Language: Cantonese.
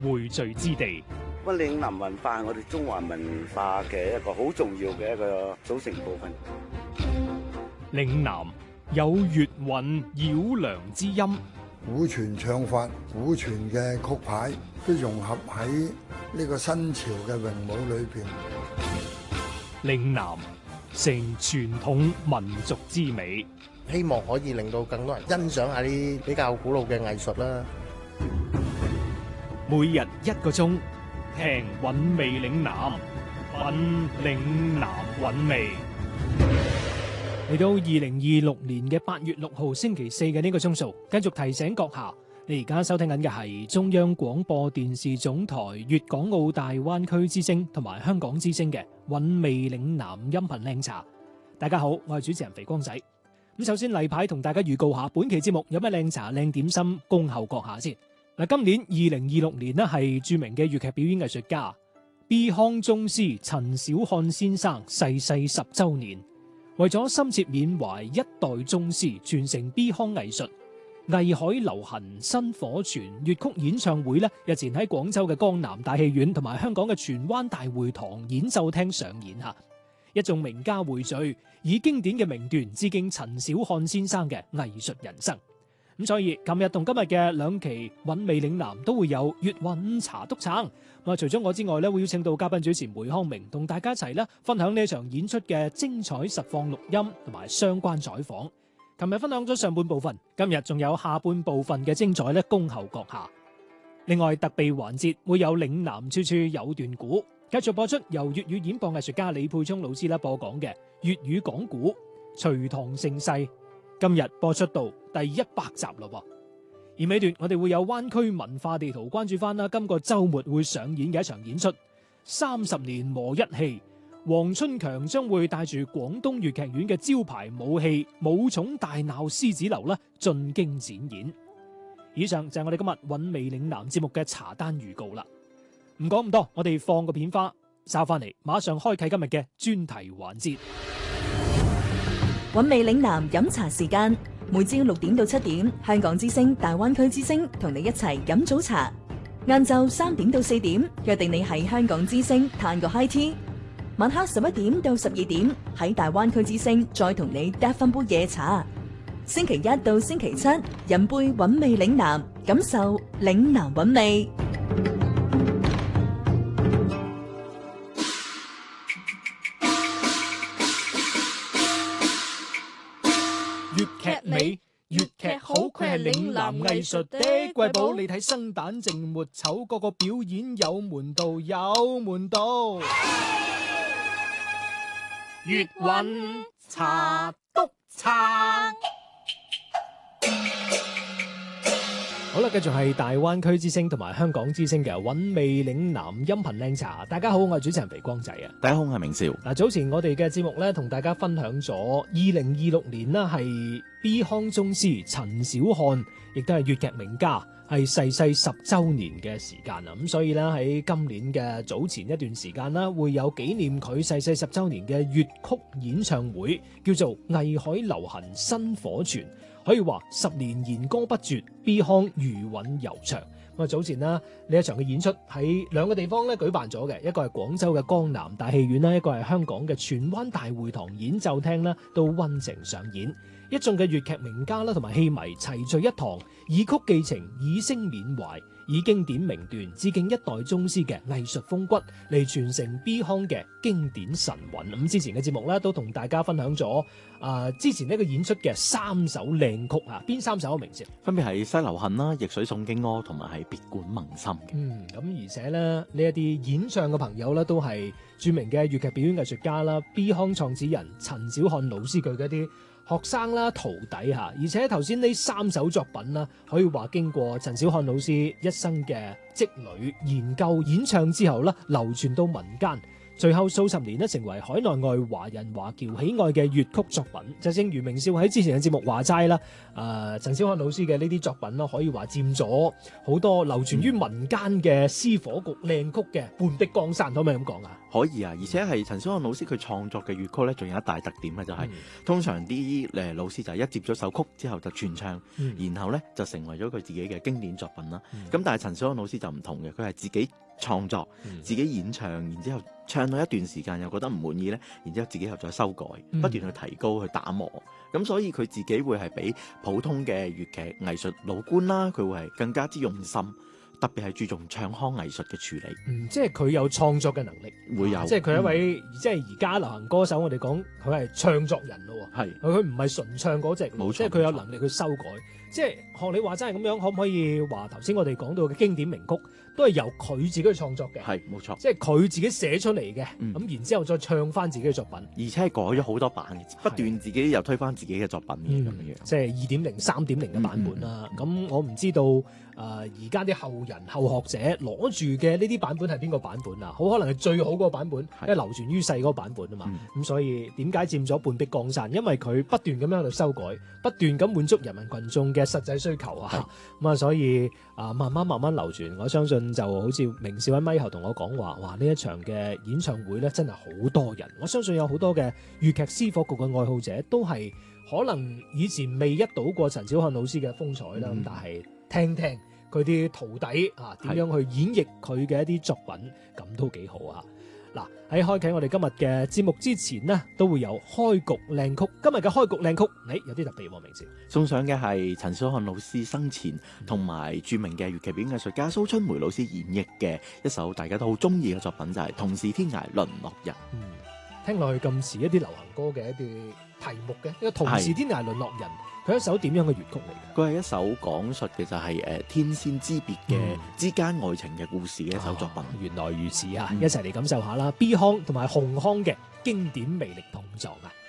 匯聚之地。 咁嶺南文化係我哋中華文化嘅一個好重要嘅一個組成部分。 嶺南有粵韻繞梁之音， 古傳唱法、古傳嘅曲牌都融合喺呢個新潮嘅詠舞裏邊。 嶺南成傳統民族之美， 希望可以令到更多人欣賞下啲比較古老嘅藝術啦。 每日1個鐘，聽韻味嶺南，品嶺南韻味。嚟到2026年嘅8月6號星期四嘅呢個鐘數，繼續提醒閣下，你而家收聽緊嘅係中央廣播電視總台粵港澳大灣區之聲同埋香港之聲嘅韻味嶺南音頻靚茶。大家好，我係主持人肥光仔。咁首先例牌同大家預告下，本期節目有咩靚茶靚點心恭候閣下先。嗱，今年2026年呢係著名嘅粵劇表演藝術家畢康宗師陳小漢先生逝世10週年。為咗深切緬懷一代宗師，傳承畢康藝術，藝海流行薪火傳粵曲演唱會日前喺廣州嘅江南大戲院同埋香港嘅荃灣大會堂演奏廳上演下，一眾名家匯聚，以經典嘅名段致敬陳小漢先生嘅藝術人生。咁所以，琴日同今日嘅兩期韻味嶺南都會有粵韻茶督撐。除咗我之外會邀請到嘉賓主持梅康明，同大家一齊分享呢場演出嘅精彩實況錄音同埋相關採訪。琴日分享咗上半部分，今日仲有下半部分嘅精彩恭候閣下。另外特備環節會有嶺南處處有段古，繼續播出由粵語演播藝術家李佩聰老師播講嘅粵語講古隋唐盛世。今日播出到第100集咯，而尾段我哋會有灣區文化地圖關注翻今個週末會上演嘅一場演出30年磨一氣，黃春強將會帶住廣東粵劇院嘅招牌武戲武松大鬧獅子樓進京展演。以上就係我哋今日韻味嶺南節目嘅茶單預告啦。唔講咁多，我哋放個片花，稍翻嚟馬上開啟今日嘅專題環節。 韻味嶺南飲茶時間，每朝6點到7點，香港之聲、大灣區之聲同你一齊飲早茶。晏晝3點到4點，約定你喺香港之聲嘆個 high tea。晚黑11點到12點，喺大灣區之聲再同你嗒翻杯夜茶。星期1到星期7，飲杯韻味嶺南，感受嶺南韻味。 粵劇美，粵劇好，佢係嶺南藝術的瑰寶。你睇生旦淨末丑，個個表演有門道，有門道。粵韻茶督撐。好啦，繼續係大灣區之聲同埋香港之聲嘅韻味嶺南音頻靚茶。大家好，我係主持人肥光仔啊。 大家好，我係明少。 嗱，早前我哋嘅節目咧，同大家分享咗2026年啦，係畢康宗師陳小漢，亦都係粵劇名家，係逝世10週年嘅時間啊。咁所以咧，喺今年嘅早前一段時間啦，會有紀念佢逝世10週年嘅粵曲演唱會，叫做藝海流行薪火傳。可以話10年弦歌不絕，畢康餘韻悠長。咁啊，早前啦，呢一場嘅演出喺2個地方舉辦咗嘅，一個係廣州嘅江南大戲院啦，一個係香港嘅荃灣大會堂演奏廳啦，都溫情上演。一眾嘅粵劇名家啦同埋戲迷齊聚一堂，以曲寄情，以聲緬懷，以經典名段致敬一代宗師嘅藝術風骨，嚟傳承畢康嘅經典神韻。咁之前嘅節目咧都同大家分享咗之前呢個演出嘅3首靚曲啊，邊3首名先？ 分別係《西流恨》啦、《逆水送京歌》同埋係《別館萌心》嘅。 咁而且咧呢一啲演唱嘅朋友咧都係著名嘅粵劇表演藝術家啦，畢康創始人陳小漢老師佢嘅一啲學生啦、徒弟嚇，而且頭先呢3首作品啦，可以話經過陳小漢老師一生嘅積累、研究、演唱之後啦，流傳到民間， 隨後數十年咧成為海內外華人華僑喜愛嘅粵曲作品。就正如明少喺之前嘅節目話齋啦，陳小漢老師嘅呢啲作品啦，可以話佔咗好多流傳於民間嘅詩火局靚曲嘅半壁江山，可唔可以咁講啊？ 可以啊，而且係陳小漢老師佢創作嘅粵曲咧，仲有一大特點嘅就係、通常啲老師就係一接咗首曲之後就傳唱，然後咧就成為咗佢自己嘅經典作品啦。咁但係陳小漢老師就唔同嘅，佢係自己創作、自己演唱，然之後唱到一段時間又覺得唔滿意咧，然之後自己又再修改，不斷去提高、去打磨。咁所以佢自己會係比普通嘅粵劇藝術老倌啦，佢會係更加之用心。特別係注重唱腔藝術嘅處理， 即係佢有創作嘅能力， 會有， 即係佢一位，即係而家流行歌手，我哋講佢係唱作人咯， 係， 佢唔係純唱嗰隻， 冇錯， 即係佢有能力去修改，即係學你話齋係咁樣，可唔可以話頭先我哋講到嘅經典名曲都係由佢自己去創作嘅？ 係，冇錯， 即係佢自己寫出嚟嘅，咁然之後再唱翻自己嘅作品， 而且係改咗好多版嘅，不斷自己又推翻自己嘅作品嘅咁樣， 即係2.0、3.0嘅版本啦。咁我唔知道。而家啲後人後學者攞住嘅呢啲版本係邊個版本啊？好可能係最好嗰個版本，因為流傳於世嗰個版本啊嘛。咁所以點解佔咗半壁江山？因為佢不斷咁樣喺度修改，不斷咁滿足人民群眾嘅實際需求啊。咁啊，所以慢慢流傳。我相信就好似明少喺咪後同我講話，哇！呢一場嘅演唱會咧，真係好多人。我相信有好多嘅粵劇詩火局嘅愛好者都係可能以前未一睹過陳小漢老師嘅風采啦，咁但係聽聽佢啲徒弟點樣去演繹佢嘅一啲作品，咁都幾好啊！嗱，喺開啟我哋今日嘅節目之前呢，都會有開局靚曲。今日嘅開局靚曲，有啲特別喎，明少送上嘅係陳小漢老師生前同埋著名嘅粵劇表演藝術家蘇春梅老師演繹嘅一首大家都好中意嘅作品，就係《同是天涯淪落人》。 聽落去咁似一啲流行歌嘅一啲題目嘅，呢個《同是天涯淪落人》。佢係一首點樣嘅粵曲嚟？ 佢係一首講述嘅就係天仙之別嘅之間愛情嘅故事嘅一首作品。 原來如此啊！一齊嚟感受下啦，B 腔同埋紅腔嘅經典魅力碰撞啊！